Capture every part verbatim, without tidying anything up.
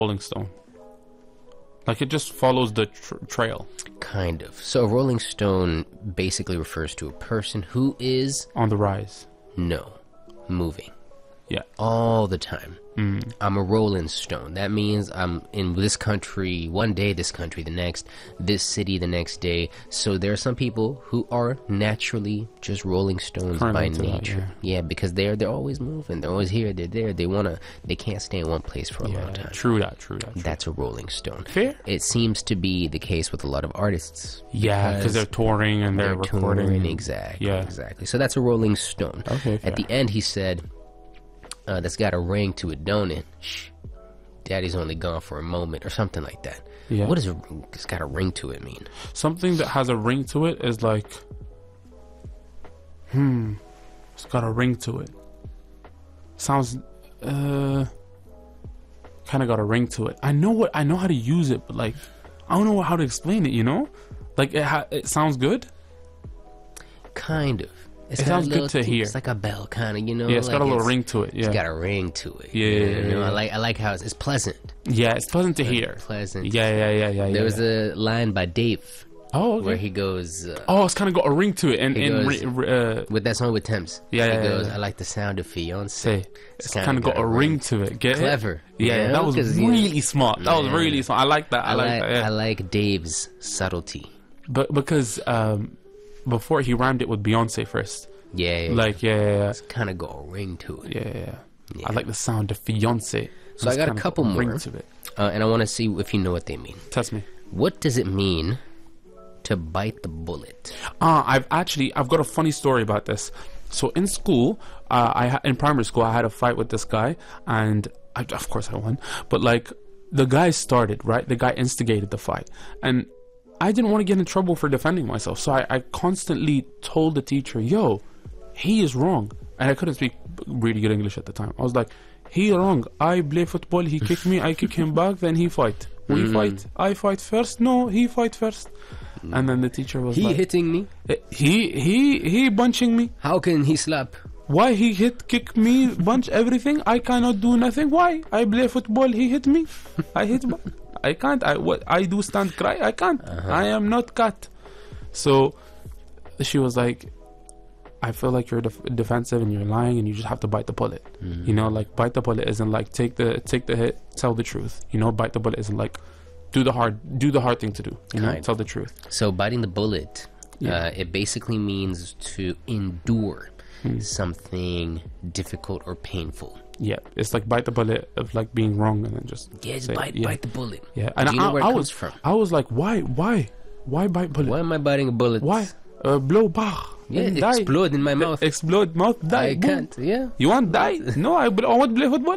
Rolling Stone? Like it just follows the tr trail. Kind of. So a rolling stone basically refers to a person who is... On the rise. No. Moving. Yeah. All the time. Mm. I'm a rolling stone. That means I'm in this country one day, this country the next, this city the next day. So there are some people who are naturally just rolling stones Currently by to that, nature. yeah. yeah, because they're they're always moving. They're always here. They're there. They wanna. They can't stay in one place for a Yeah, long time. true that, true that. True. That's a rolling stone. Fair. It seems to be the case with a lot of artists. Yeah, because they're touring and they're, they're recording. touring. Exactly. Yeah. Exactly. So that's a rolling stone. Okay, fair. At the end, he said, uh, "That's got a ring to it, don't it? Shh. Daddy's only gone for a moment," or something like that. Yeah. What does a, it's got a ring to it mean? Something that has a ring to it is like, hmm, it's got a ring to it. Sounds, uh, kind of got a ring to it. I know what I know how to use it, but like, I don't know how to explain it. You know, like it ha it sounds good. Kind of. It's It got a sounds good little to thing- hear. It's like a bell, kind of. You know. Yeah, it's like got a little ring to it. Yeah, It's got a ring to it. Yeah, you yeah, know, yeah, you know, yeah. I like. I like how it's, it's pleasant. yeah, it's pleasant to hear. Pleasant. Yeah, yeah, yeah, yeah. There yeah, was yeah. a line by Dave oh, okay. where he goes. Uh, oh, it's kind of got a ring to it, and He and goes- ri- ri- uh, with that song with Thames. Yeah, he yeah, goes, yeah. I like the sound of fiance. say it's kinda kind of got a ring to it. Get it? Clever. Yeah, You yeah, know, that was 'cause, you- really smart. That was Yeah. really smart. I like that. I, I like, like, that. Yeah. I like Dave's subtlety. But because um, before he rhymed it with Beyonce first. Yeah, yeah, Like yeah, yeah, yeah. kind of got a ring to it. yeah, yeah, yeah. Yeah. I like the sound of fiance. So I It's got a kinda couple ring more. to it. Uh, and I want to see if you know what they mean. Test me. What does it mean to bite the bullet? Ah, I've actually I've got a funny story about this. So in school, uh, I ha in primary school, I had a fight with this guy, and I, of course I won. But like the guy started, right? The guy instigated the fight, and I didn't want to get in trouble for defending myself. So I, I constantly told the teacher, "Yo, he is wrong," and I couldn't speak really good English at the time. I was like, "He wrong. I play football. He kick me. I kick him back. Then he fight. We Mm. fight. I fight first. No, he fight first." And then the teacher was He like, hitting me? "Eh, he he he punching me. How can he slap? Why he hit, kick me, punch everything? I cannot do nothing. Why? I play football. He hit me. I hit back. I can't. I what? I do stand cry. I can't. Uh-huh. I am not cat." So she was like, "I feel like you're def- defensive and you're lying, and you just have to bite the bullet. Mm. You know, like bite the bullet isn't like take the take the hit, tell the truth. You know, bite the bullet isn't like do the hard do the hard thing to do. You know, Kind. tell the truth." So biting the bullet, Yeah. uh, it basically means to endure Hmm. something difficult or painful. Yeah, it's like bite the bullet of like being wrong and then just Yeah, just say it. bite, yeah. bite the bullet. Yeah, and Do you I, know where it I comes was from? I was like, why, why, why bite bullet? Why am I biting a bullet? Why? Uh, blow bah. Yeah, and die. explode in my mouth. Explode mouth. Die. I boom. can't. Yeah. You want die? No, I, I want to play football.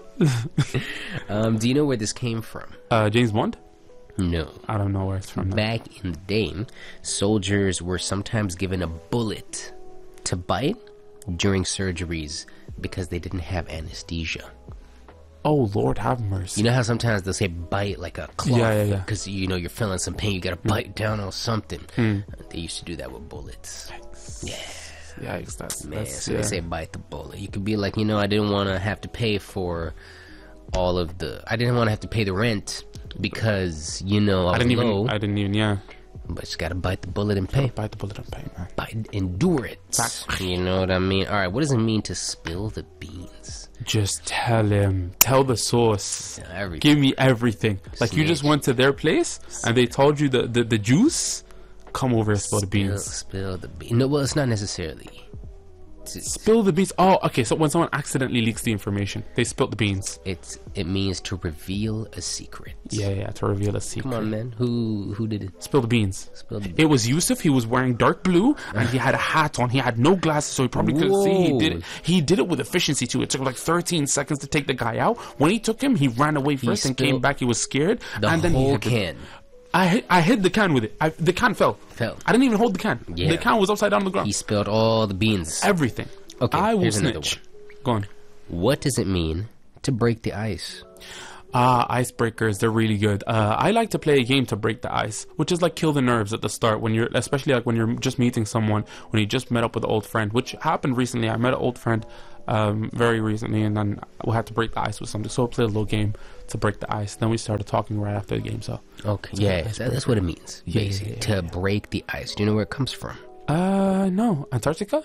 Um, do you know where this came from? uh, James Bond. No. I don't know where it's from. now. Back in the day, soldiers were sometimes given a bullet to bite during surgeries because they didn't have anesthesia. Oh Lord, have mercy. You know how sometimes they'll say bite like a cloth Yeah, yeah, yeah. because you know you're feeling some pain, you gotta bite down on something. Hmm. They used to do that with bullets. Yeah, Yikes, that's, man. that's So yeah. they say bite the bullet. You could be like, you know, I didn't want to have to pay for all of the. I didn't want to have to pay the rent because you know I was I didn't low. even. I didn't even. Yeah. But you gotta bite the bullet and pay. Bite the bullet and pay, man. Bite, endure it. Facts. You know what I mean? All right. What does it mean to spill the beans? Just tell him. Tell the source. Everything. Give me everything. Like you just Snitch. went to their place and they told you the the, the juice. Come over and spill the Spill, beans. spill the beans. No, well, it's not necessarily. It's, Spill the beans. Oh, okay. So when someone accidentally leaks the information, they spilt the beans. it's it means to reveal a secret. Yeah, yeah. To reveal a secret. Come on, man. Who who did it? Spill the beans. Spill the It was Yusuf. He was wearing dark blue and he had a hat on. He had no glasses, so he probably couldn't see. He did it. Whoa. He did it with efficiency too. It took like thirteen seconds to take the guy out. When he took him, he ran away first and came spilled back. He was scared. the and then he whole hit the- can. I hit, I hit the can with it. I, the can fell. Fell. I didn't even hold the can. Yeah. The can was upside down on the ground. He spilled all the beans. Everything. Okay, I will here's another snitch. Go on. What does it mean to break the ice? Ah, icebreakers, they're really good. Uh, I like to play a game to break the ice, which is like kill the nerves at the start when you're, especially like when you're just meeting someone, when you just met up with an old friend, which happened recently. I met an old friend um, very recently, and then we had to break the ice with something. So we played a little game to break the ice. Then we started talking right after the game. So Okay, yeah, that, that's what it means. Yeah, yeah, Basically, yeah, to yeah. break the ice. Do you know where it comes from? uh, no, Antarctica.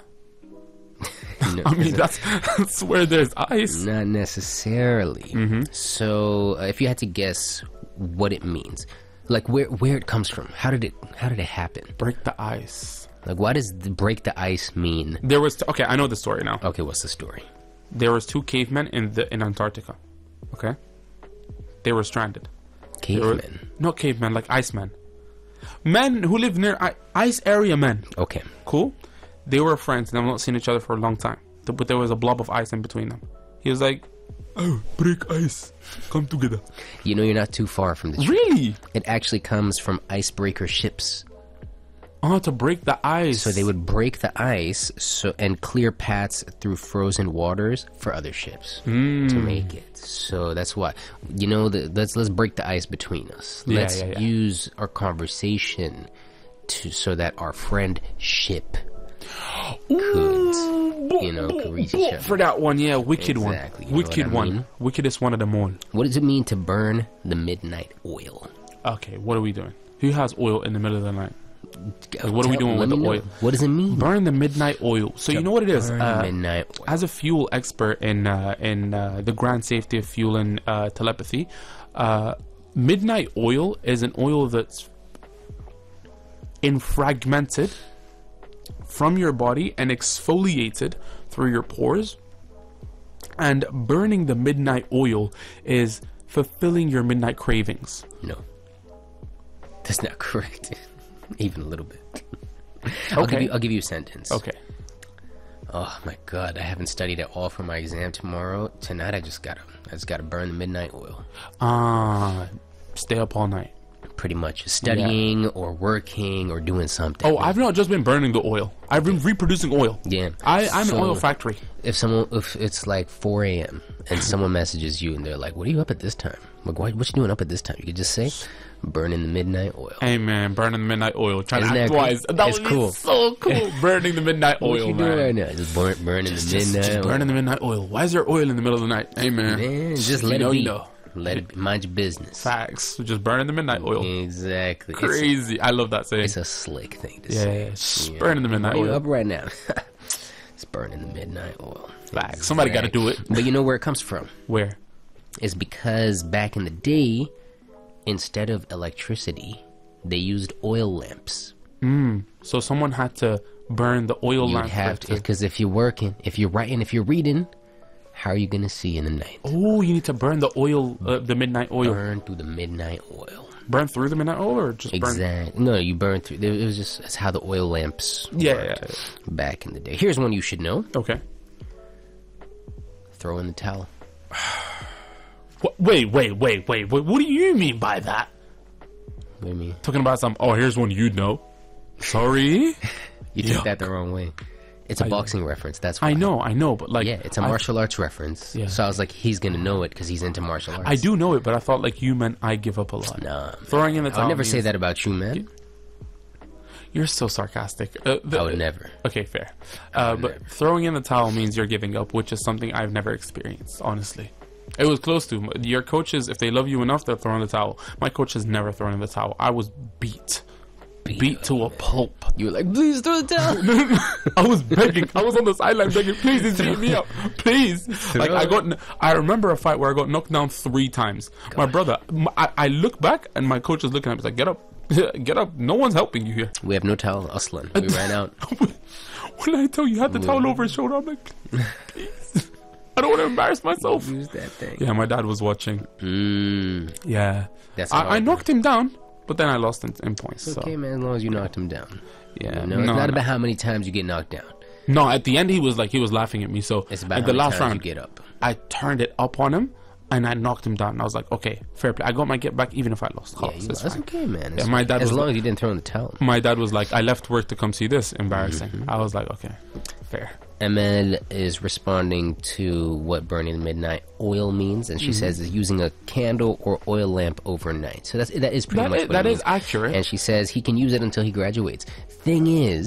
No, I mean, that's that's where there's ice. not necessarily. Mm-hmm. So, uh, if you had to guess what it means, like where where it comes from, how did it how did it happen? Break the ice. Like, what does the break the ice mean? There was okay. I know the story now. Okay, what's the story? There was two cavemen in the in Antarctica. Okay, they were stranded. They were- Cavemen. not cavemen, like icemen. Men who live near I- ice area men. Okay. Cool. They were friends and they've not seen each other for a long time. Th- But there was a blob of ice in between them. He was like, "Oh, break ice, come together." You know, you're not too far from the truth. Really? It actually comes from icebreaker ships. Oh, to break the ice. So they would break the ice so and clear paths through frozen waters for other ships Hmm. to make it. So that's why, you know, the, let's let's break the ice between us. Yeah, Let's yeah, yeah. use our conversation to so that our friendship could, you know, could reach each other. For that one, yeah, wicked Exactly, you one, know wicked what I one, mean? wickedest one of them all. What does it mean to burn the midnight oil? Okay, what are we doing? Who has oil in the middle of the night? Like, what are we Tell- doing let with me the know. oil? What does it mean? Burn the midnight oil. So you know what it is. Burn Uh, midnight oil. as a fuel expert in uh, in uh, the grand safety of fuel and uh, telepathy, uh, midnight oil is an oil that's in fragmented from your body and exfoliated through your pores. And burning the midnight oil is fulfilling your midnight cravings. No, that's not correct. Even a little bit. I'll give Okay. you. I'll give you a sentence. Okay. Oh my god, I haven't studied at all for my exam tomorrow. Tonight, I just gotta. I just gotta burn the midnight oil. Ah, stay up all night. Pretty much studying or working or doing something. Oh, I've not just been burning the oil. I've been reproducing oil. Yeah. I, I'm So- an oil factory. If someone, if it's like four a.m. and someone messages you and they're like, "What are you up at this time?" Like, what, what you doing up at this time? You could just say, "Burning the midnight oil." Hey man, burning the midnight oil. Trying Isn't to that act cool? wise. That It's would cool. be so cool. Burning the midnight What oil, you man. doing right now? Just burn, burning Just, the just, midnight just oil. burning the midnight oil. Why is there oil in the middle of the night? Hey man, Man, just You let know, it be. you know. Let it be. Mind your business. Facts. Just burning the midnight oil. Exactly. It's, Crazy. I love that saying. it's a slick thing to Yeah, say. yeah, just Yeah. burning the midnight Are you oil. up right now? It's burning the midnight oil. Facts. Somebody got to do it. But you know where it comes from? Where? It's because back in the day, instead of electricity, they used oil lamps. Mm. So someone had to burn the oil You'd lamp. have for to, it because if you're working, if you're writing, if you're reading, how are you gonna see in the night? Oh, you need to burn the oil, uh, the midnight oil. Burn through the midnight oil. Burn through the midnight oil, or just burn? Exactly. No, you burn through. It was just that's how the oil lamps Yeah, worked yeah. back in the day. Here's one you should know: Okay. throw in the towel. Wha- Wait, wait, wait, wait, wait. What do you mean by that? What do you mean? Talking about some. Oh, here's one you'd know. Sorry. You Yeah. took that the wrong way. It's a I- boxing reference. That's why. I know, I know, but like, Yeah, it's a I- martial arts reference. Yeah. So I was like, he's gonna know it because he's into martial arts. I do know it, but I thought like you meant I give up a lot. Nah, Throwing in the I towel. would never say means- that about you, man. You're so sarcastic. Uh, the- I would never. Okay, fair. Uh, would but never. throwing in the towel means you're giving up, which is something I've never experienced. Honestly, it was close to. Your coaches, if they love you enough, they'll throw in the towel. My coach has never thrown in the towel. I was beat, beat, to a pulp. You were like, please throw the towel. I was begging. I was on the sideline begging, please, just beat me up, please. Like I got, I remember a fight where I got knocked down three times. My brother, m- I, I look back and my coach is looking at me. He's like, get up, get up. No one's helping you here. We have no towel, Aslan. We ran out. When I tell you, you had the towel over his shoulder, I'm like, please. I don't want to embarrass myself. Use that thing. Yeah, my dad was watching. Mm, Yeah, that's I, hard. I knocked him down, but then I lost in, in points. So Okay, man, as long as you knocked him down. yeah, You know, it's no, not no. about how many times you get knocked down. No, at the end he was like he was laughing at me. So It's about at how the many last times round, you get up. I turned it up on him and I knocked him down. And I was like, okay, fair play. I got my get back even if I lost. Yeah, Khalas, you, it's that's fine. okay, man. Yeah, It's my okay. dad as was long like- as you didn't throw in the towel. My dad was like, I left work to come see this. Embarrassing. Mm-hmm. I was like, okay, fair. Emel is responding to what burning the midnight oil means, and she Mm-hmm. says is using a candle or oil lamp overnight. So that's that is pretty That much is, what that it is means. accurate. And she says he can use it until he graduates. Thing is,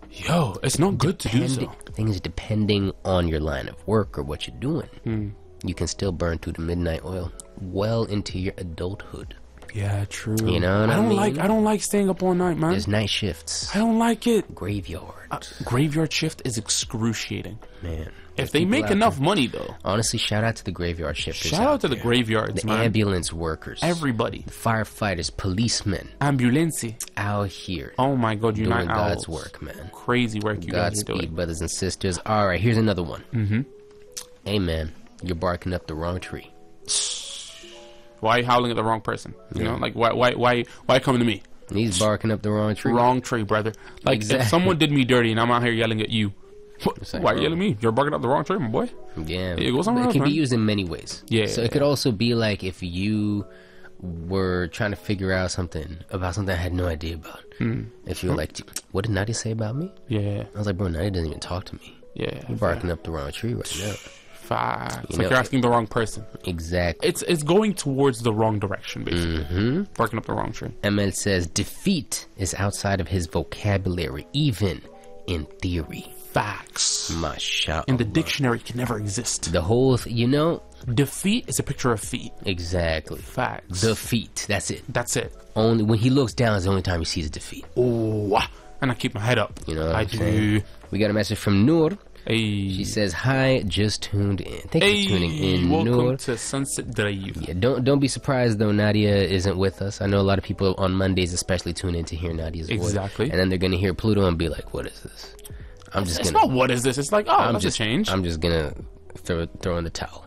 Yo, it's not good to do so. Thing is, depending on your line of work or what you're doing, Mm. you can still burn through the midnight oil well into your adulthood. Yeah, true. You know what I I don't mean? like I don't like staying up all night, man. There's night shifts, I don't like it. graveyard, Uh, graveyard shift is excruciating. man. If they people make out enough there- money, though, Honestly, shout out to the graveyard shifters. shout out to the there. graveyards, the man. ambulance workers, Everybody, firefighters, policemen ambulance. out here Oh my God, doing Unite God's Owls. work, man. Crazy work you guys are Godspeed, doing. brothers and sisters. All right, here's another one. Mm-hmm. Hey, man, you're barking up the wrong tree. Why are you howling at the wrong person? You Yeah. know, like why, why, why, why coming to me? He's barking up the wrong tree. Wrong tree, brother. Like Exactly. if someone did me dirty and I'm out here yelling at you, what, like, why are you bro. yelling at me? You're barking up the wrong tree, my boy. Yeah, Yeah, go somewhere it else, can be man. used in many ways. Yeah, so yeah, it could also be like if you were trying to figure out something about something I had no idea about. Hmm. If you were like, what did Nadia say about me? Yeah, I was like, bro, Nadia doesn't even talk to me. yeah. You're barking up the wrong tree right now. Facts. You It's like know- you're asking the wrong person. Exactly. It's it's going towards the wrong direction, basically. Mm-hmm. Barking up the wrong tree. M L says defeat is outside of his vocabulary, even in theory. Facts. Mashallah. In the dictionary, can never exist. The whole, th- you know, Defeat is a picture of feet. exactly. Facts. Defeat. That's it. That's it. Only when he looks down is the only time he sees defeat. Oh, and I keep my head up. You know what I I'm do. saying? We got a message from Noor. Hey. She says, "Hi, just tuned in. Thank you Hey, for tuning in, welcome Noor." to Sunset Drive. Yeah, don't don't be surprised though. Nadia isn't with us. I know a lot of people on Mondays, especially, tune in to hear Nadia's voice. Exactly. And then they're gonna hear Pluto and be like, "What is this?" I'm just It's gonna. not what is this. It's like, oh, I'm that's just a change. I'm just gonna throw throw in the towel.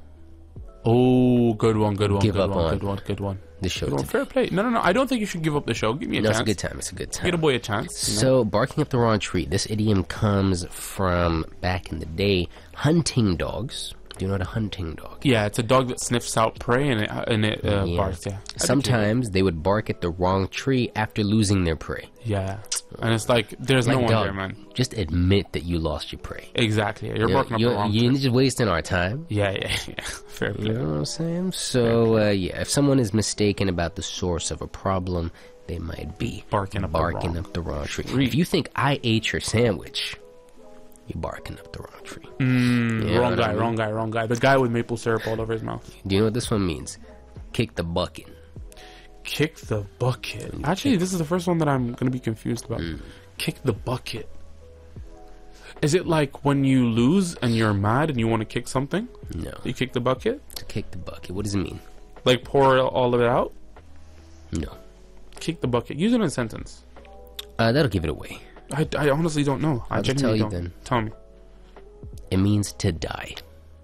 Oh, good one, good one, Give good up one, on good one, good one. The show. Good one. Today. Fair play. No, no, no. I don't think you should give up the show. Give me a No, chance. it's a good time. It's a good time. Get a boy a chance. you know? So, barking up the wrong tree. This idiom comes from back in the day. Hunting dogs. Do you know what a hunting dog is? Yeah, it's a dog that sniffs out prey and it, uh, and it uh, Yeah. barks. Yeah. I do too. Sometimes they would bark at the wrong tree after losing their prey. Yeah, and it's like there's Like, no one dog, there, man. just admit that you lost your prey. Exactly. You're, You're, barking up the you're, wrong. you're tree. just wasting our time. Yeah, yeah, yeah. Fair play. You know what I'm saying? So, uh, yeah, if someone is mistaken about the source of a problem, they might be Barking up the barking wrong up the wrong tree. tree. If you think I ate your sandwich, you're barking up the wrong tree. Mm, You know wrong what I guy, mean? wrong guy, wrong guy. The guy with maple syrup all over his mouth. Do you know what this one means? Kick the bucket. Kick the bucket. Actually, this is the first one that I'm gonna be confused about. Mm. Kick the bucket. Is it like when you lose and you're mad and you want to kick something? No. You kick the bucket? To kick the bucket. What does it mean? Like pour all of it out? No. Kick the bucket. Use it in a sentence. Uh, that'll give it away. I, I honestly don't know. I I'll just genuinely tell you don't. then. Tell me. It means to die.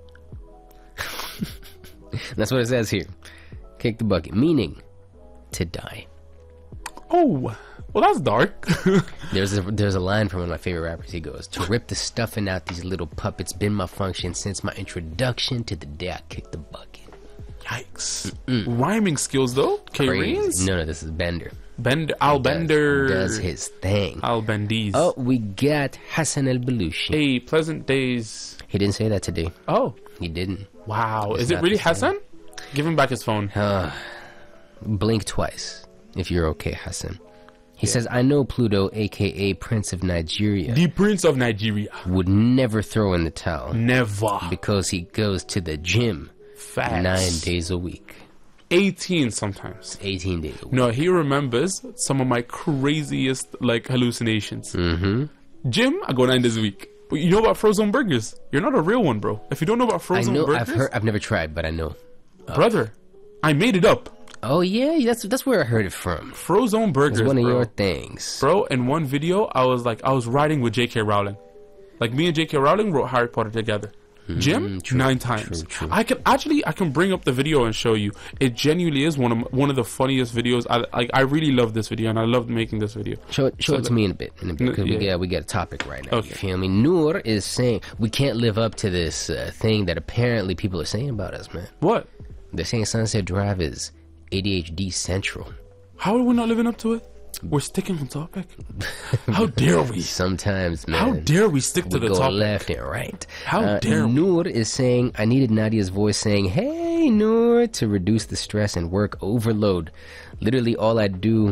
That's what it says here. Kick the bucket. Meaning to die. Oh, well, that's dark. There's a there's a line from one of my favorite rappers. He goes, "To rip the stuffing out these little puppets been my function since my introduction to the day I kicked the bucket." Yikes. Rhyming skills, though. K Crazy. Reens? No, no, this is Bender. Bender. Al Bender. Does, does his thing. Al Bendiz. Oh, we got Hassan El Belushi. Hey, pleasant days. He didn't say that today. Oh, He didn't. wow. It's Is it not really the same. Hassan? Give him back his phone. Uh, blink twice if you're okay, Hassan. He says, "I know Pluto, aka Prince of Nigeria, The Prince of Nigeria. would never throw in the towel Never. because he goes to the gym Facts. nine days a week, eighteen sometimes. eighteen days a week." No, he remembers some of my craziest, like, hallucinations. Mm-hmm. Jim, I go nine days a week. But you know about frozen burgers? You're not a real one, bro. If you don't know about I frozen know. burgers, I've heard. I've never tried, but I know. brother, I made it up. Oh yeah, that's that's where I heard it from. Frozen burgers, It's one of bro. your things. Bro, in one video, I was like, I was riding with J K Rowling. Like, me and J K Rowling wrote Harry Potter together. Jim, true, nine times. true, true. I can actually, I can bring up the video and show you. It genuinely is one of one of the funniest videos. I like, I really love this video, and I loved making this video. Show it, show So it to the- me in a bit. In a bit, because yeah. we got we got a topic right now. Okay. You feel me? Noor is saying we can't live up to this uh, thing that apparently people are saying about us, man. What? They're saying Sunset Drive is A D H D central. How are we not living up to it? We're sticking on topic. How dare we? Sometimes, man. How dare we stick to we the go topic? left and right. How Uh, dare we? Noor is saying, I needed Nadia's voice saying, "Hey, Noor," to reduce the stress and work overload. Literally, all I do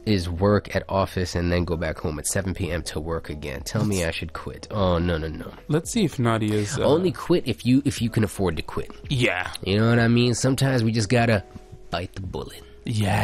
is work at office and then go back home at seven p.m. to work again. Tell me I should quit. Oh, no, no, no. Let's see if Nadia is... Uh, Only quit if you if you can afford to quit. Yeah. You know what I mean? Sometimes we just gotta bite the bullet. Yeah.